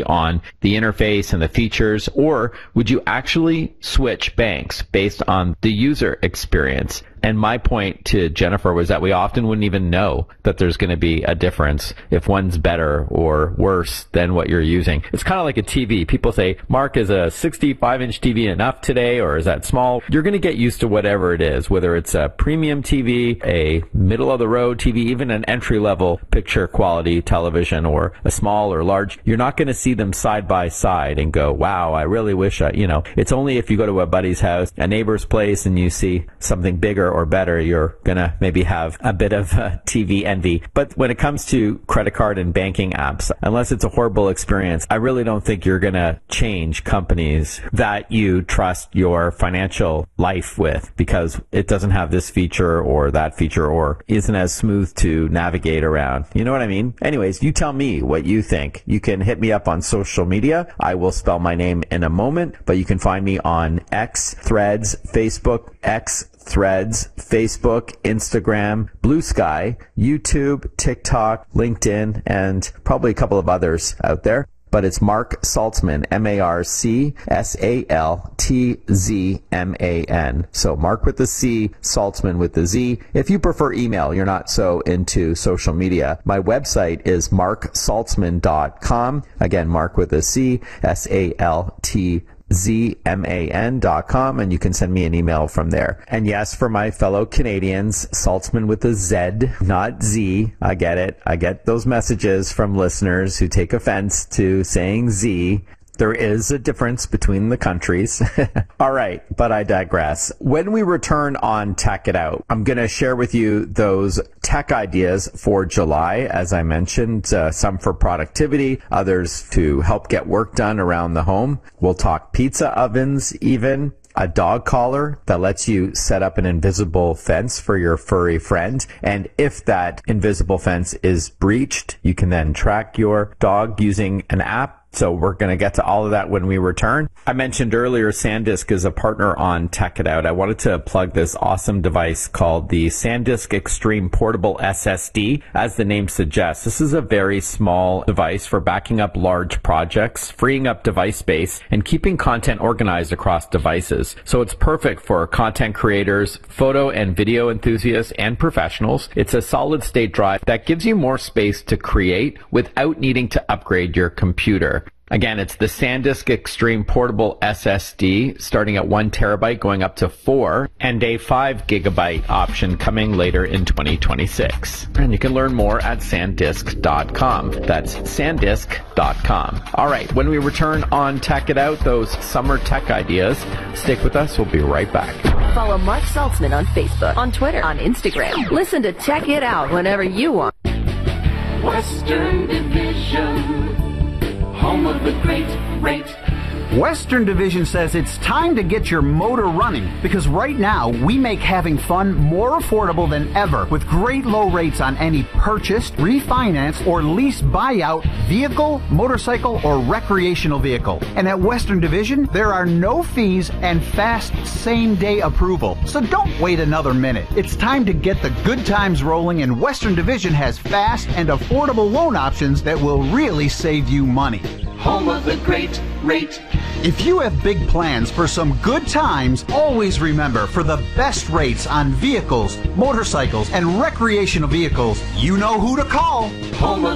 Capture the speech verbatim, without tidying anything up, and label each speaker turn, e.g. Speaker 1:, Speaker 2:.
Speaker 1: on the interface and the features, or would you actually switch banks based on the user experience? And my point to Jennifer was that we often wouldn't even know that there's going to be a difference if one's better or worse than what you're using. It's kind of like a T V. People say, Mark, is a sixty-five inch T V enough today, or is that small? You're going to get used to whatever it is, whether it's a premium T V, a middle-of-the-road T V, even an entry-level picture quality television, or a small or large. You're not going to see them side by side and go, wow, I really wish I, you know, it's only if you go to a buddy's house, a neighbor's place, and you see something bigger or better, you're gonna maybe have a bit of uh, T V envy. But when it comes to credit card and banking apps, unless it's a horrible experience, I really don't think you're gonna change companies that you trust your financial life with because it doesn't have this feature or that feature or isn't as smooth to navigate around. You know what I mean? Anyways, you tell me what you think. You can hit me up on social media. I will spell my name in a moment, but you can find me on X, Threads, Facebook, X, Threads, Facebook, Instagram, Blue Sky, YouTube, TikTok, LinkedIn, and probably a couple of others out there. But it's Mark Saltzman, M A R C S A L T Z M A N. So Mark with the C, Saltzman with the Z. If you prefer email, you're not so into social media, my website is mark saltzman dot com. Again, Mark with a C, S A L T Z M A N dot com, and you can send me an email from there. And yes, for my fellow Canadians, Saltzman with a Z, not Z. I get it. I get those messages from listeners who take offense to saying Z. There is a difference between the countries. All right, but I digress. When we return on Tech It Out, I'm going to share with you those tech ideas for July, as I mentioned, uh, some for productivity, others to help get work done around the home. We'll talk pizza ovens even. A dog collar that lets you set up an invisible fence for your furry friend. And if that invisible fence is breached, you can then track your dog using an app. So we're going to get to all of that when we return. I mentioned earlier SanDisk is a partner on Tech It Out. I wanted to plug this awesome device called the SanDisk Extreme Portable S S D. As the name suggests, this is a very small device for backing up large projects, freeing up device space, and keeping content organized across devices. So it's perfect for content creators, photo and video enthusiasts, and professionals. It's a solid state drive that gives you more space to create without needing to upgrade your computer. Again, it's the SanDisk Extreme Portable S S D, starting at one terabyte, going up to four, and a five gigabyte option coming later in twenty twenty-six. And you can learn more at sandisk dot com. That's sandisk dot com. All right, when we return on Tech It Out, those summer tech ideas, stick with us. We'll be right back.
Speaker 2: Follow Mark Saltzman on Facebook, on Twitter, on Instagram. Listen to Tech It Out whenever you want.
Speaker 3: Western Division, home of the great rate.
Speaker 4: Western Division says it's time to get your motor running because right now we make having fun more affordable than ever with great low rates on any purchased, refinanced, or lease buyout vehicle, motorcycle, or recreational vehicle. And at Western Division, there are no fees and fast same-day approval. So don't wait another minute. It's time to get the good times rolling, and Western Division has fast and affordable loan options that will really save you money.
Speaker 3: Home of the great rate.
Speaker 4: If you have big plans for some good times, always remember, for the best rates on vehicles, motorcycles, and recreational vehicles, you know who to call.
Speaker 3: Home of